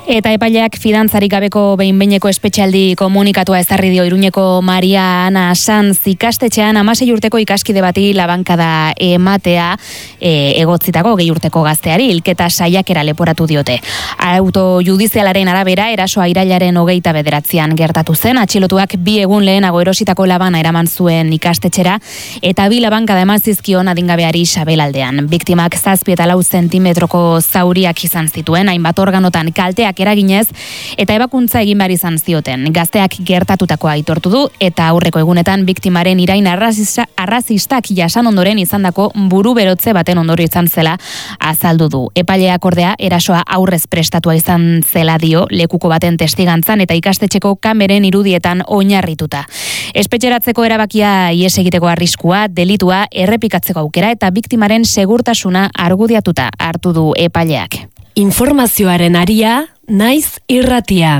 Eta epaileak fidantzarik gabeko behin-behineko espetxealdi komunikatua ezarri dio Iruñeko Maria Ana Sanz ikastetxean 16 urteko ikaskide bati labankada ematea egotzitako 20 urteko gazteari hilketa saiakera leporatu diote. Autojudizialaren arabera erasoa irailaren 29an gertatu zen, atxilotuak 2 egun lehenago erositako labana eraman zuen ikastetxera eta 2 labankada eman zizkion adingabeari sabelaldean. Biktimak 7 eta 4 zentimetroko zauriak izan zituen, hainbat organotan kalteak eraginez eta ebakuntza egin behar izan zioten. Gazteak gertatutakoa aitortu du eta aurreko egunetan biktimaren irain arrazistak jasan ondoren izandako buru berotze baten ondorio izan zela azaldu du. Epaileak ordea erasoa aurrez prestatua izan zela dio lekuko baten testigantzan eta ikastetxeko kameren irudietan oinarrituta. Espetxeratzeko erabakia ihes egiteko arriskua, delitua errepikatzeko aukera eta biktimaren segurtasuna argudiatuta hartu du epaileak. Informazioaren aria, Naiz Irratia.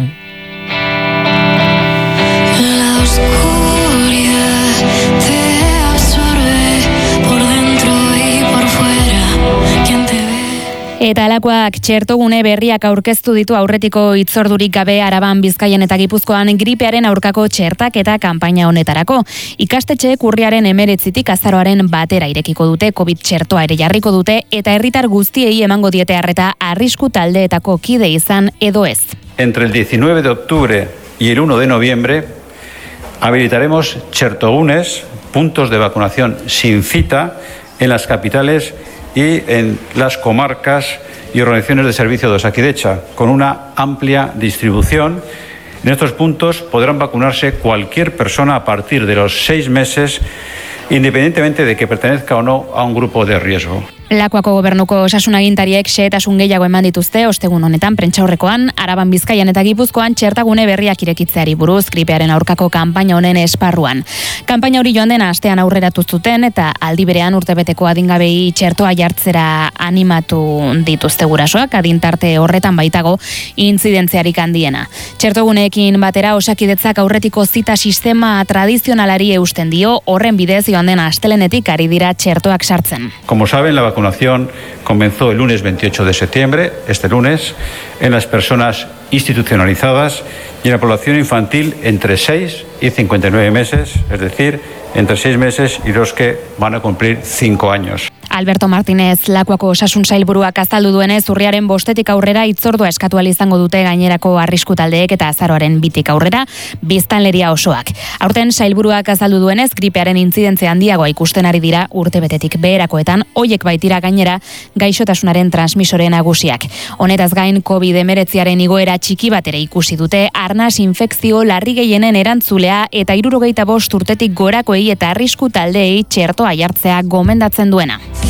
Eta alakoak txertogune berriak aurkeztu ditu aurretiko hitzordurik gabe Araban, Bizkaian eta Gipuzkoan gripearen aurkako txertaketa kanpaina honetarako. Ikastetxeek urriaren 19tik azaroaren 1 irekiko dute, COVID txertoa ere jarriko dute eta herritar guztiei emango diete arreta arrisku taldeetako kide izan edo ez. Entre el 19 de octubre y el 1 de noviembre habilitaremos txertogunes, puntos de vacunación sin cita en las capitales y en las comarcas y organizaciones de servicio de Osakidecha, con una amplia distribución. En estos puntos podrán vacunarse cualquier persona a partir de los 6 meses, independientemente de que pertenezca o no a un grupo de riesgo. Lakuako gobernuko osasunagintariek xehetasun gehiago eman dituzte ostegun honetan prentsaurrekoan Araban, Bizkaian eta Gipuzkoan txertagune berriak irekitzeari buruz gripearen aurkako kanpaina honen esparruan. Kanpaina hori joan dena astean aurreratu zuten eta aldi berean urtebeteko adingabei txertoa jartzera animatu dituzte gurasoak, adintarte horretan baitago intzidentziarik handiena. Txertoguneekin batera Osakidetzak aurretiko zita sistema tradizionalari eusten dio, horren bidez joan dena astelenetik ari dira txertoak sartzen. Como saben, la vacunación comenzó el lunes 28 de septiembre, este lunes, en las personas institucionalizadas y en la población infantil entre 6 y 59 meses, es decir, entre 6 meses y los que van a cumplir 5 años. Alberto Martínez, Lakuako osasun sailburuak azaldu duenez, urriaren 5tik aurrera hitzordua eskatu ahal izango dute gainerako arrisku taldeek eta azaroaren 2tik aurrera biztanleria osoak. Aurten sailburuak azaldu duenez, gripearen intzidentzia handiagoa ikusten ari dira urtebetetik beherakoetan, hoiek baitira gainera gaixotasunaren transmisore nagusiak. Honetaz gain, COVID-19aren igoera txiki bat ere ikusi dute, arnas infekzio larri gehienen erantzulea eta 65 urtetik gorakoei eta arrisku taldeei txertoa jartzea gomendatzen duena.